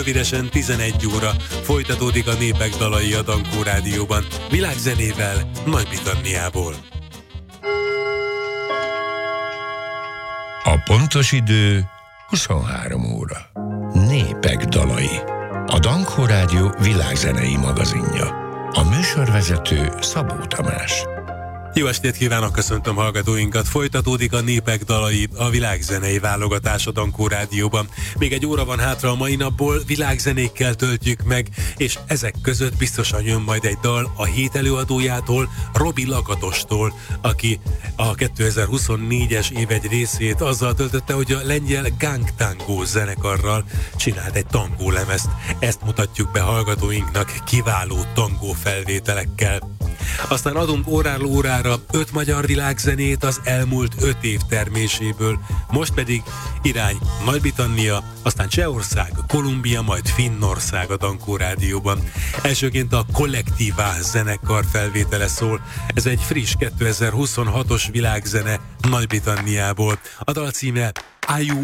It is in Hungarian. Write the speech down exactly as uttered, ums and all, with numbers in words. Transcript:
Rövidesen tizenegy óra folytatódik a Népek dalai a Dankó Rádióban, világzenével Nagy-Britanniából. A pontos idő huszonhárom óra. Népek dalai. A Dankó Rádió világzenei magazinja. A műsorvezető Szabó Tamás. Jó estét kívánok, köszöntöm hallgatóinkat. Folytatódik a Népek dalai, a világzenei válogatás a Dankó Rádióban. Még egy óra van hátra a mai napból, világzenékkel töltjük meg, és ezek között biztosan jön majd egy dal a hét előadójától, Robi Lakatostól, aki a kétezer-huszonnégyes év egy részét azzal töltötte, hogy a lengyel Gang Tango zenekarral csinált egy tangó lemezt. Ezt mutatjuk be hallgatóinknak kiváló tangó felvételekkel. Aztán adunk óráról órára öt magyar világzenét az elmúlt öt év terméséből, most pedig irány Nagy-Britannia, aztán Csehország, Kolumbia, majd Finnország a Dankó Rádióban. Elsőként a Kollektívá zenekar felvétele szól, ez egy friss kétezer-huszonhatos világzene Nagy-Britanniából. A dal címe Are You